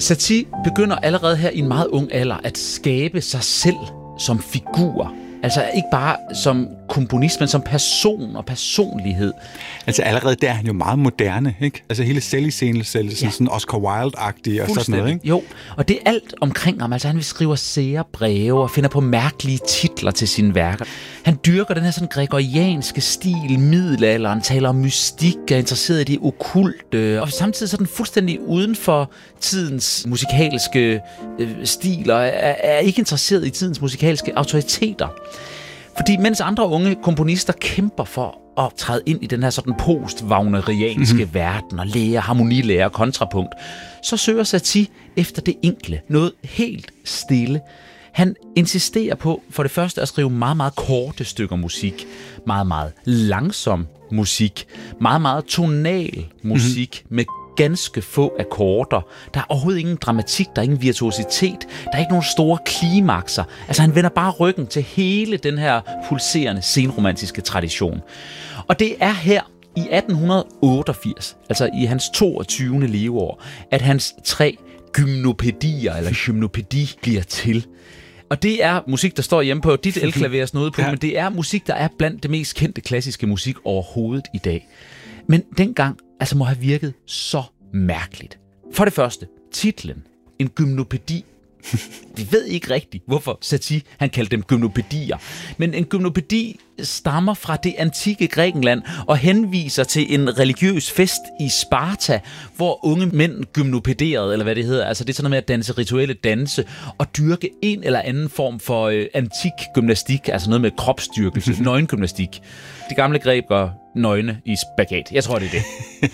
Satie begynder allerede her i en meget ung alder at skabe sig selv som figur. Altså ikke bare som komponist, men som person og personlighed. Altså allerede der er han jo meget moderne, ikke? Altså hele selviscenesættelsen, sådan Oscar Wilde-agtig og sådan noget, ikke? Jo, og det er alt omkring ham. Altså han vil skrive sære breve og finder på mærkelige titler til sine værker. Han dyrker den her sådan gregorianske stil, middelalderen, taler om mystik, er interesseret i det okkulte, og samtidig sådan fuldstændig uden for tidens musikalske stil, og er ikke interesseret i tidens musikalske autoriteter. Fordi mens andre unge komponister kæmper for at træde ind i den her sådan post-wagnerianske verden og lære harmonilære og kontrapunkt, så søger Satie efter det enkle, noget helt stille. Han insisterer på for det første at skrive meget, meget korte stykker musik, meget, meget langsom musik, meget, meget tonal musik med ganske få akkorder. Der er overhovedet ingen dramatik, der er ingen virtuositet, der er ikke nogen store klimakser. Altså han vender bare ryggen til hele den her pulserende senromantiske tradition. Og det er her i 1888, altså i hans 22. leveår, at hans 3 gymnopædier, eller gymnopædi, bliver til. Og det er musik, der står hjemme på dit elklavers nodepunkt, men det er musik, der er blandt det mest kendte klassiske musik overhovedet i dag. Men dengang altså må have virket så mærkeligt. For det første, titlen, en gymnopædi. Vi ved ikke rigtigt, hvorfor Satie han kaldte dem gymnopædier. Men en gymnopædi stammer fra det antikke Grækenland og henviser til en religiøs fest i Sparta, hvor unge mænd gymnopæderede, eller hvad det hedder. Altså det er sådan noget med at danse rituelle danse og dyrke en eller anden form for antik gymnastik, altså noget med kropsstyrkelse, nøgengymnastik. De gamle grækere nøgne i spagat. Jeg tror, det er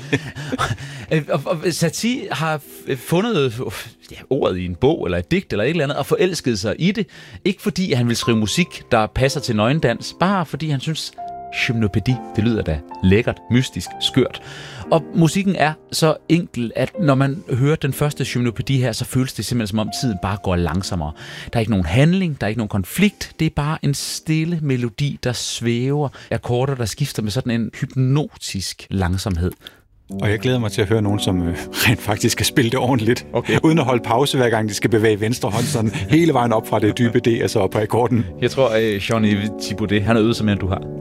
det. og Satie har fundet ordet i en bog eller et digt eller et eller andet og forelsket sig i det. Ikke fordi han vil skrive musik, der passer til nøgendans, bare fordi han synes, gymnopædi, det lyder da lækkert, mystisk, skørt. Og musikken er så enkel, at når man hører den første gymnopædi her, så føles det simpelthen som om tiden bare går langsommere. Der er ikke nogen handling, der er ikke nogen konflikt, det er bare en stille melodi, der svæver, akkorder, der skifter med sådan en hypnotisk langsomhed. Og jeg glæder mig til at høre nogen, som rent faktisk skal spille det ordentligt, uden at holde pause, hver gang de skal bevæge venstre hånd sådan hele vejen op fra det dybe D, altså op på akkorden. Jeg tror, Jean-Yves Thibaudet, han er øvet som en, du har.